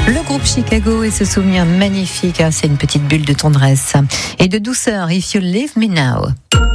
Le groupe Chicago et ce souvenir magnifique, c'est une petite bulle de tendresse et de douceur. If You Leave Me Now.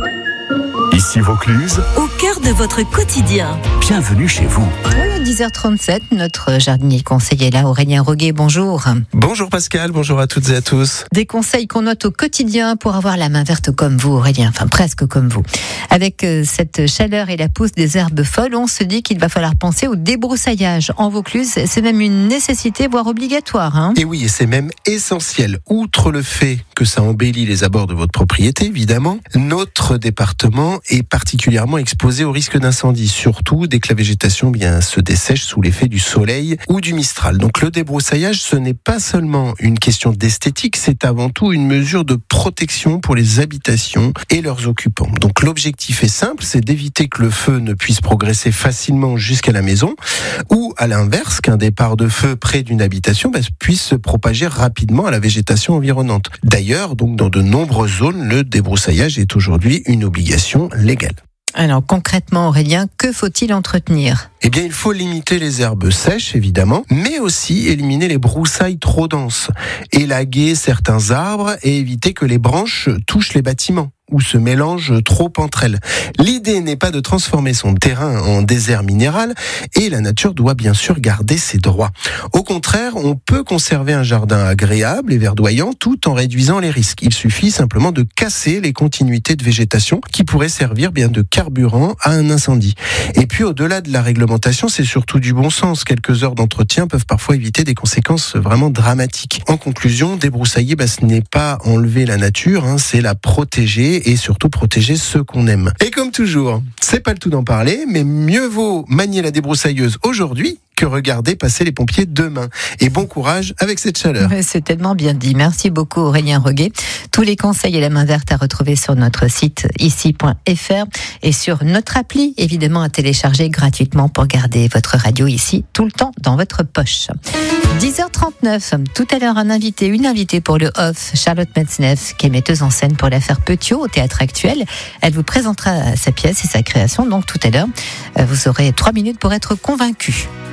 Ici Vaucluse, au cœur de votre quotidien. Bienvenue chez vous. Oui, 10h37, notre jardinier conseiller là, Aurélien Roguet, bonjour. Bonjour Pascal, bonjour à toutes et à tous. Des conseils qu'on note au quotidien pour avoir la main verte comme vous, Aurélien, enfin presque comme vous. Avec cette chaleur et la pousse des herbes folles, on se dit qu'il va falloir penser au débroussaillage. En Vaucluse, c'est même une nécessité, voire obligatoire. Et oui, et c'est même essentiel. Outre le fait que ça embellit les abords de votre propriété, évidemment, notre département est particulièrement exposé au risque d'incendie, surtout dès que la végétation se dessèche sous l'effet du soleil ou du mistral. Donc le débroussaillage, ce n'est pas seulement une question d'esthétique, c'est avant tout une mesure de protection pour les habitations et leurs occupants. Donc l'objectif est simple, c'est d'éviter que le feu ne puisse progresser facilement jusqu'à la maison, ou à l'inverse, qu'un départ de feu près d'une habitation puisse se propager rapidement à la végétation environnante. D'ailleurs, donc dans de nombreuses zones, le débroussaillage est aujourd'hui une obligation légale. Alors concrètement, Aurélien, que faut-il entretenir ? Eh bien, il faut limiter les herbes sèches, évidemment, mais aussi éliminer les broussailles trop denses, élaguer certains arbres et éviter que les branches touchent les bâtiments ou se mélangent trop entre elles. L'idée n'est pas de transformer son terrain en désert minéral et la nature doit bien sûr garder ses droits. Au contraire, on peut conserver un jardin agréable et verdoyant tout en réduisant les risques. Il suffit simplement de casser les continuités de végétation qui pourraient servir bien de carburant à un incendie. Et puis au-delà de la réglementation, c'est surtout du bon sens. Quelques heures d'entretien peuvent parfois éviter des conséquences vraiment dramatiques. En conclusion, débroussailler, ce n'est pas enlever la nature, c'est la protéger et surtout protéger ceux qu'on aime. Et comme toujours, c'est pas le tout d'en parler, mais mieux vaut manier la débroussailleuse aujourd'hui que regarder passer les pompiers demain. Et bon courage avec cette chaleur. C'est tellement bien dit. Merci beaucoup Aurélien Roguet. Tous les conseils et la main verte à retrouver sur notre site ici.fr et sur notre appli, évidemment à télécharger gratuitement pour garder votre radio ici tout le temps dans votre poche. 10h39, tout à l'heure une invitée pour le Off, Charlotte Metzneff, qui est metteuse en scène pour l'affaire Petiot au Théâtre Actuel. Elle vous présentera sa pièce et sa création, donc tout à l'heure. Vous aurez 3 minutes pour être convaincu.